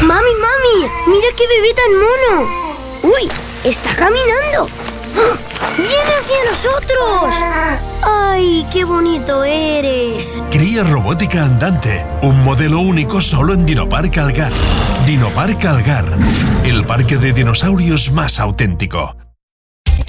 ¡Mami! ¡Mira qué bebé tan mono! ¡Uy! ¡Está caminando! ¡Ah! ¡Viene hacia nosotros! ¡Ay, qué bonito eres! Cría robótica andante, un modelo único solo en Dinopark Algar. Dinopark Algar, el parque de dinosaurios más auténtico.